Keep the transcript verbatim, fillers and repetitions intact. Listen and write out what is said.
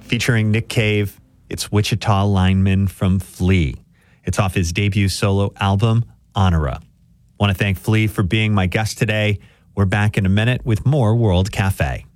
featuring Nick Cave. It's Wichita Lineman from Flea. It's off his debut solo album, Honora. Want to thank Flea for being my guest today. We're back in a minute with more World Cafe.